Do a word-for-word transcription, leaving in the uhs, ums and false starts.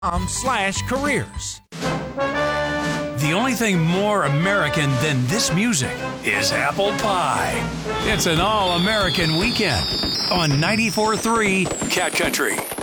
slash careers. The only thing more American than this music is apple pie. It's an all-American weekend on ninety-four point three Cat Country.